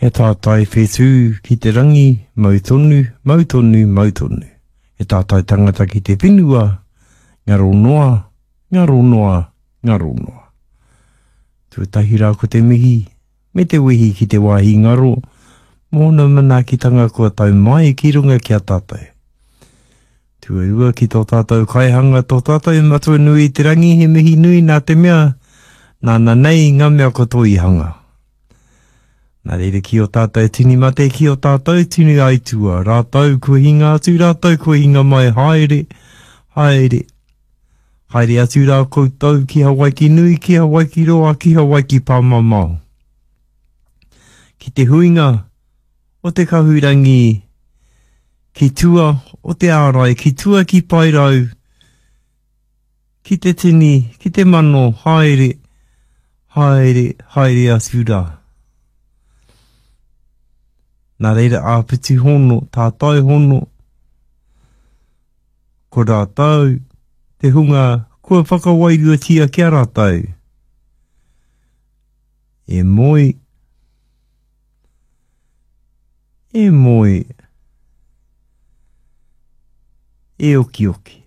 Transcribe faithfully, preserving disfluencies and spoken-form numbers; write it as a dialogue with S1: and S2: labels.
S1: He tātai whetū ki te rangi, mautonu, mautonu, mautonu. He tātai tangata ki te whenua, ngaro noa, ngaro noa, ngaro noa. Tuatahi rā ko te mihi, me te wehi ki te wāhi ngaro, mōna mana ki tanga kua tau mai ki runga ki a tātai. Tuarua ki tō tātou kaihanga, tō tātou matua nui te rangi, he mihi nui nā te mea, nāna nei ngā mea koto i hanga. Nā reire ki o tātou tini mate, ki o tātou tini aitua, rātou kua hinga atu, rātou kua hinga mai, haere, haere. Haere atu rā koutou ki Hawaii ki nui, ki Hawaii ki roa, ki Hawaii ki pāmamau. Ki te huinga, o te kahurangi, ki tua, o te ārai, ki tua ki pairau, ki te tini, ki te mano, haere, haere, haere atu rā. Nā reira āpiti hono, tātai hono, ko rātau, te hunga, kua whakawairua tia kia rātau. E moi, e moi, e oki oki.